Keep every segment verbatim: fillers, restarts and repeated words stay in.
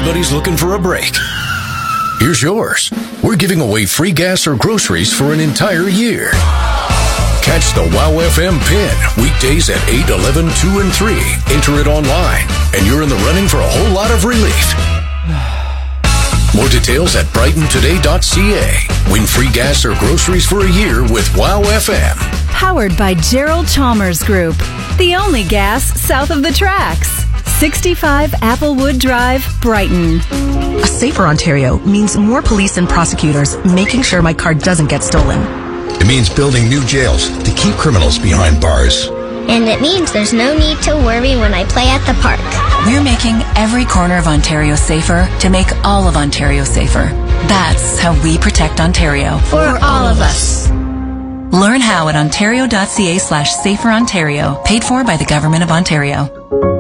Everybody's looking for a break. Here's yours. We're giving away free gas or groceries for an entire year. Catch the Wow F M Pin weekdays at eight, eleven, two, and three. Enter it online, and you're in the running for a whole lot of relief. More details at brighton today dot c a. Win free gas or groceries for a year with Wow F M. Powered by Gerald Chalmers Group. The only gas south of the tracks. sixty-five Applewood Drive, Brighton. A safer Ontario means more police and prosecutors making sure my car doesn't get stolen. It means building new jails to keep criminals behind bars. And it means there's no need to worry when I play at the park. We're making every corner of Ontario safer to make all of Ontario safer. That's how we protect Ontario. For all of us. Learn how at ontario.ca slash safer Ontario. Paid for by the Government of Ontario.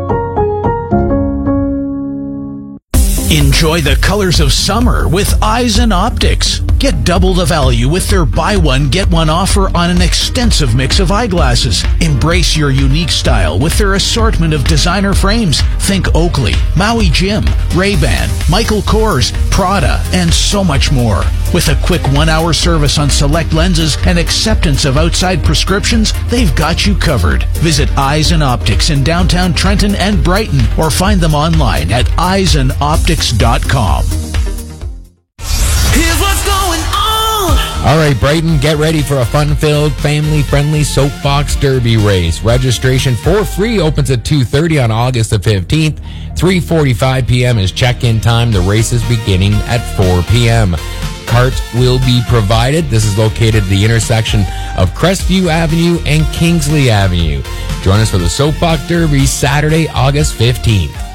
Enjoy the colors of summer with Eisen Optics. Get double the value with their buy one, get one offer on an extensive mix of eyeglasses. Embrace your unique style with their assortment of designer frames. Think Oakley, Maui Jim, Ray-Ban, Michael Kors, Prada, and so much more. With a quick one-hour service on select lenses and acceptance of outside prescriptions, they've got you covered. Visit Eisen Optics in downtown Trenton and Brighton, or find them online at eisen optics dot com. Here's what's going on. All right, Brighton, get ready for a fun-filled, family-friendly Soapbox Derby race. Registration for free opens at two thirty on August the fifteenth. three forty-five p.m. is check-in time. The race is beginning at four p.m. Carts will be provided. This is located at the intersection of Crestview Avenue and Kingsley Avenue. Join us for the Soapbox Derby Saturday, August fifteenth.